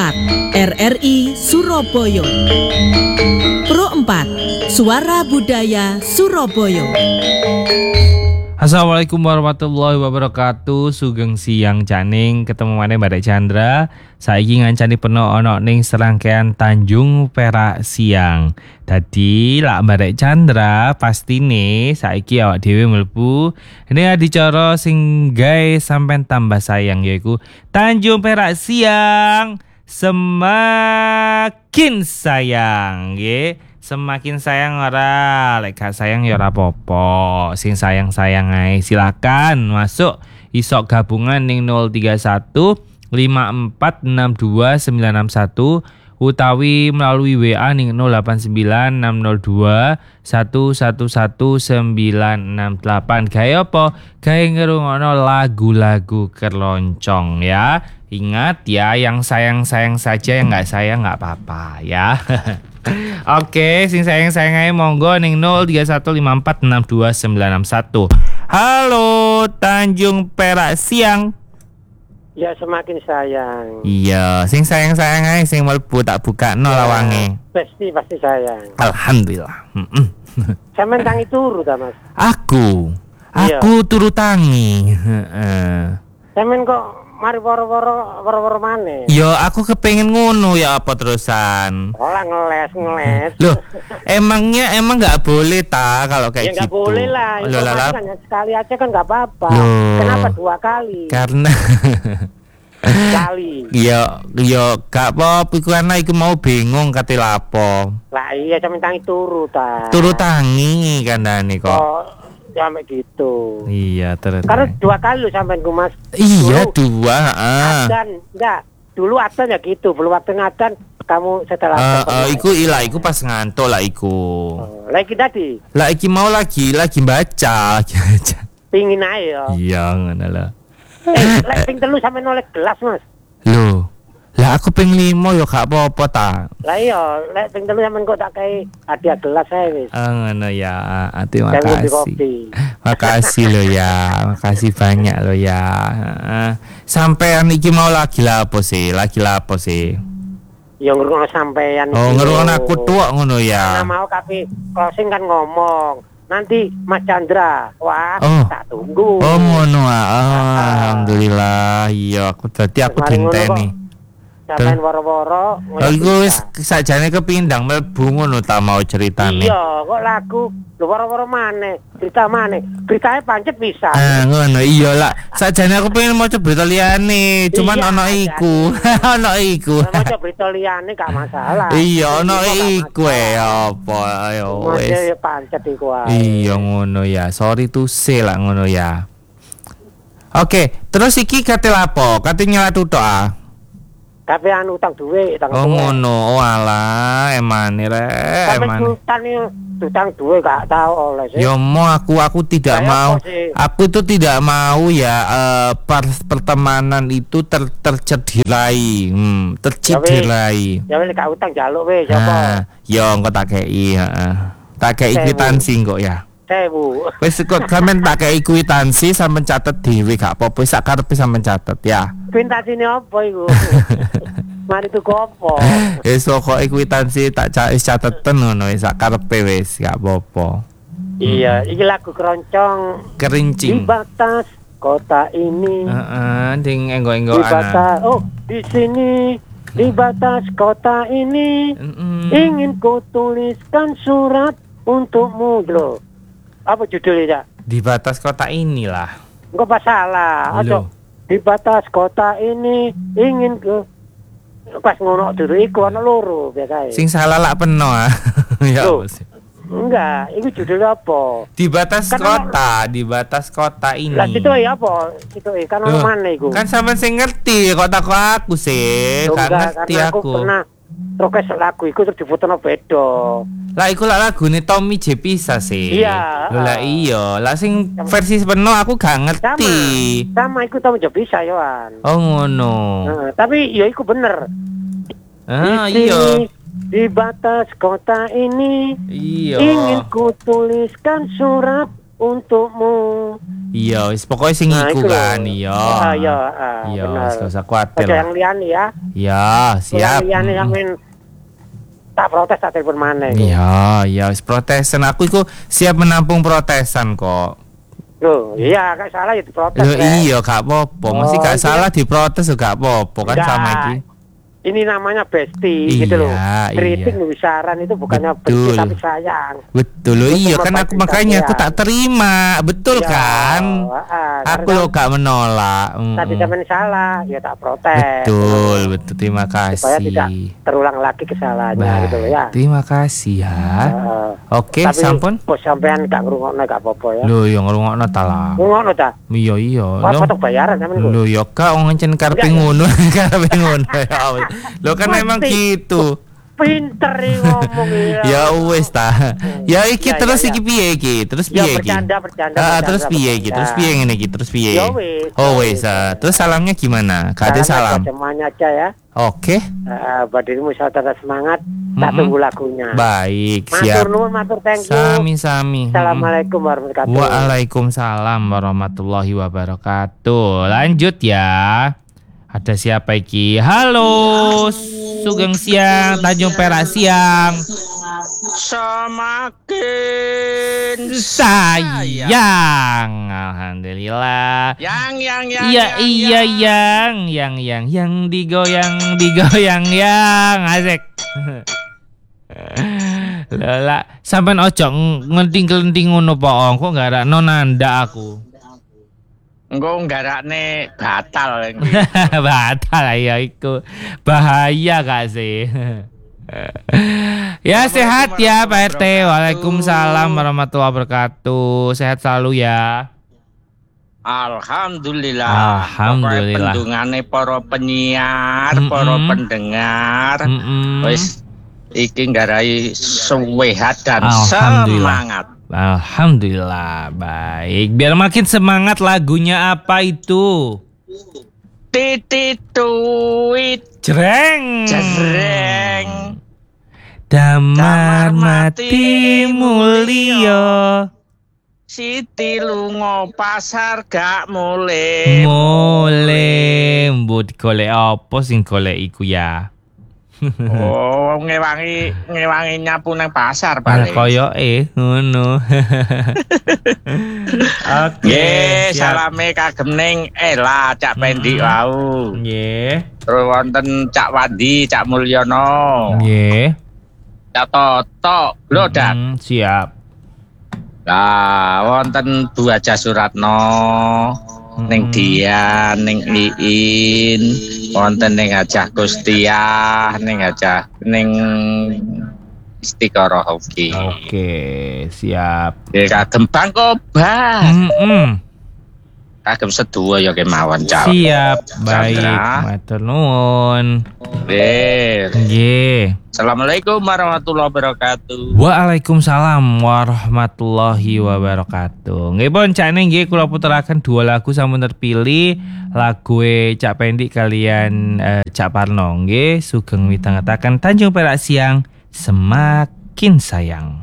4 RRI Surabaya. Pro 4 Suara Budaya Surabaya. Assalamualaikum warahmatullahi wabarakatuh. Sugeng siang Caning, ketemu maneh Mbak Chandra. Saiki ngancani peno ana ning serangkaian Tanjung Perak siang. Dadi lak Mbak Chandra pastine saiki awak dhewe mlebu ning adicara sing gawe sampean tambah sayang, yaiku Tanjung Perak siang semakin sayang, nggih. Semakin sayang ora, lek gak sayang ya ora apa-apa. Sing sayang-sayang ae silakan masuk isok gabungan ning 031 5462 961 utawi melalui WA ning 089 602 111968. Gawe apa? Gawe ngrungokno lagu-lagu keroncong ya. Ingat ya, yang sayang-sayang saja, yang enggak sayang enggak apa-apa ya. Oke, sing sayang-sayang ae monggo ning 0315462961. Halo Tanjung Perak siang. Ya semakin sayang. Iya, sing sayang-sayang ae sing mlebu tak bukakno lawange. Pasti sayang. Alhamdulillah. Sampeyan tangi turu ta, Mas? Aku Iya. turu tangi. Heeh. Sampeyan kok mari woro-woro maneh. Yo, aku kepengen ngono ya apa terusan. Olah ngeles. Loh, emang nggak boleh ta kalau kayak Ya gitu? nggak boleh lah. Loh, Informasi kan sekali aja kan nggak apa-apa. Loh. Kenapa 2 kali? Karena Kali. yo gak apa-apa iku ana iku mau bingung kate lapo. Lah iya sampeyan tangi turu ta. Turu tangi kandhane kok. Oh, sampe gitu. Iya, terus. Karena 2 kali lho sampeyan ku, Mas. Iya, Dulu 2, heeh. Adzan, enggak. Dulu adzan ya gitu, belum waktu ngadzan kamu setelah Iku iku pas ngantuk lah iku. Oh, lagi tadi. Lah iki mau lagi baca. Pingin ae ya. Iya, ngono lah. Lek ping 3 sampe noleh gelas, Mas. Loh. Lah aku ping 5 yo gak apa-apa ta. Lah iya, lek ping 3 sampe kok tak kei hadiah gelas ae wis. Ngono ya. Terima Jangan kasih. kopi. Makasih lo ya. Makasih banyak lo ya. Sampean iki mau lagi lapo sih? Ya ngrungokno sampean iki. Oh, ngrungokno aku tuwak ngono ya. Karena mau kafe closing kan ngomong. Nanti Mas Chandra, wah, Oh. tak tunggu. Oh, ngono ah. Alhamdulillah. Iya, aku dinteni. Sampeyan woro-woro. Lha iku wis sakjane kepindang mlebu ngono ta mau ceritane. Iya, kok lagu lho woro-woro maneh, cerita maneh. Beritanya pancet bisa. Ngono iya lah. Sakjane aku pengen maca berita liyane, cuman Iya, ana iku. Ana iku. Maca berita liyane gak masalah. Iya, ana Gak iku masalah. apa ayo Maca wis. ya pancet iku ae. Iya ngono ya. Sorry to say lah ngono ya. Oke, terus iki kate lapo? Kate nyelat utok ah. Tapi anu utang duit, Oh ngono, oh alah, emane rek, emane. Utang duit gak tau oleh sih. Ya mau aku tidak Kayak mau. apa sih? Aku itu tidak mau ya pertemanan itu tercederai. Tercederai. Ya wis gak utang jaluk wis apa. Ya engko tak kei, heeh. Tak kei kwitansi kok ya. 1000. Wis kok sampean tak kei kwitansi sampean catet dhewe gak apa-apa, sak karepe sampean catet ya. Kwitansi apa iku? Mari tuku apa? Wis pokoke kwitansi tak cateten ngono wis sak karepe wis gak apa-apa. Iya, iki lagu keroncong. Di Kerincing. batas kota ini. Heeh, ding enggo-enggo Di batas, di sini di batas kota ini ingin ku tuliskan surat untukmu lho. Apa judulnya? Di batas kota inilah. Enggak masalah. Loh. Di batas kota ini ingin ku pas ngono dulu iku ana loro biasa. Sing salah lak peno ah. Ya Loh. apa sih? Enggak, itu judulnya apa? Di batas Kan di batas kota ini. Lah situ ya apa? Situ kan ono Loh, mana iku? kan sampean sing ngerti kok takok aku sih. Loh, Gak enggak, ngerti karena aku. pernah rokes lagu iku terus difotono beda. Lah iku lak lagune Tommy J Pisa sih. Iya. Lho lah iya, lah sing versi penuh aku gak ngerti. Sama iku tau njok bisa yoan. Oh ngono. Nah, tapi ya iku bener. Ah Di iya. sini, di batas kota ini Iya. ingin ku tuliskan surat untukmu. Iya, wis pokoke sing iku iku lho. kan, iya. Iya, Iya, bener. wis gak usah kuwatir. Aja yang liyane ya. Iya, siap. Yang liyane sampean tak protes tak telepon maneh. Iya, wis protesan. Aku iku siap menampung protesan kok. Loh, iya gak salah ya diprotes. Loh, iya, gak apa-apa. Mesti gak iya. salah diprotes juga gak apa-apa kan Enggak. sama iki. Ini namanya bestie Iya, gitu loh. iya. Kritik saran itu bukannya Betul. benci tapi sayang. Betul loh, iya kan aku makanya aku tak terima, betul Iya, kan? Aku karena lo gak menolak. tadi temen salah, ya tak protes. Betul, terima Supaya tidak kasih. terulang lagi kesalahannya gitu loh ya. Terima kasih ya. Oke, Tapi sampun. bos sampean gak ngrungokno gak apa-apa ya. Lho, yang ngrungokno ta lah. Ngrungokno ta? Iya. Wah, Lho. foto bayaran sampean Lho, ya kak ngancen karepe Enggak, ngono, karepe ngono. Ya Allah. Lho kan memang gitu. Pinter nih ngomong Ya wis ta. Ya iki Ya, terus ya, iki piye iki? Terus Ya, piye iki? bercanda, Terus piye iki? Terus piye ngene iki? Terus piye? Ya wis, Oh ya wis. wis. Terus salamnya gimana? Gak ada salam. Semuanya aja ya. Oke. Badirimu tetap semangat. Tak tunggu lagunya. Baik, Matur siap. nuwun, matur thank you. Sami-sami. Assalamualaikum warahmatullahi wabarakatuh. Waalaikumsalam warahmatullahi wabarakatuh. Lanjut ya. Ada siapa iki? Halo, Sugeng Siang, Tanjung Perak Siang. Semakin Sayang, alhamdulillah. Yang digoyang yang asik. Lala, sampean ojo ngenting-kenting ngono po, kok gak ada nonanda aku. engko nggarakne batal iki. Batal ya iku. Bahaya gak sih? Ya sehat ya Pak RT. Waalaikumsalam warahmatullahi wabarakatuh. Sehat selalu ya. Alhamdulillah. Alhamdulillah. Pendungane para penyiar, para pendengar. Wis iki nggarai sehat dan semangat. Alhamdulillah, baik. Biar makin semangat lagunya apa itu? Titituit Jreng. Damar mati mulya. Siti lunga pasar gak mulih. Mbut golek apa sing golek iku ya? Oh, ngewangi nyapu nang pasar paling. Koyoke ngono. Oke. Nggih, siap. salame kagem ning Ela Cak Pendi wau. Nggih. Terus wonten Cak Wandi, Cak Mulyono, Nggih. Cak Toto, lho Dak. Siap. Lah, wonten Bu Aja Suratno, ning Dian, ning Iin, wonten ning Hajah Gustiah, ning Istiqoroh ugi. Oke, siap. Nggih kagem Bangkobar. Kagem sedua ya kemawon Cak. Siap, baik. Chandra. Matur nuwun. Nggih. Assalamualaikum warahmatullahi wabarakatuh. Waalaikumsalam warahmatullahi wabarakatuh. Nggih pun Cak Neng nggih kula puteraken dua lagu sampun terpilih. Lagu Cak Pendi kalian Cak Parno nggih sugeng mitangetaken Tanjung Perak Siang semakin sayang.